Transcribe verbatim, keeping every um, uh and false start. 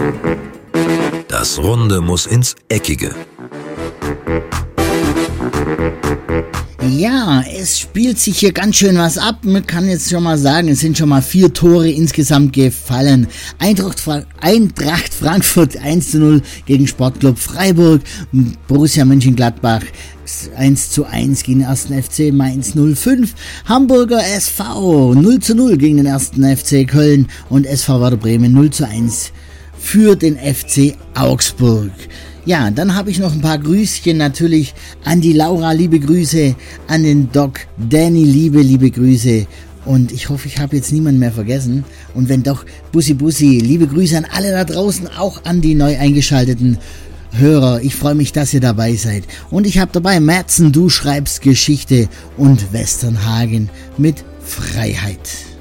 Das Runde muss ins Eckige. Ja, es spielt sich hier ganz schön was ab. Man kann jetzt schon mal sagen, es sind schon mal vier Tore insgesamt gefallen. Eintracht, Fra- Eintracht Frankfurt eins zu null gegen Sportclub Freiburg. Borussia Mönchengladbach eins zu eins gegen den ersten F C Mainz null fünf. Hamburger S V null zu null gegen den ersten F C Köln. Und S V Werder Bremen null zu eins für den F C Augsburg. Ja, dann habe ich noch ein paar Grüßchen natürlich an die Laura, liebe Grüße, an den Doc Danny, liebe, liebe Grüße. Und ich hoffe, ich habe jetzt niemanden mehr vergessen. Und wenn doch, Bussi Bussi, liebe Grüße an alle da draußen, auch an die neu eingeschalteten Hörer. Ich freue mich, dass ihr dabei seid. Und ich habe dabei Madsen, du schreibst Geschichte und Westernhagen mit Freiheit.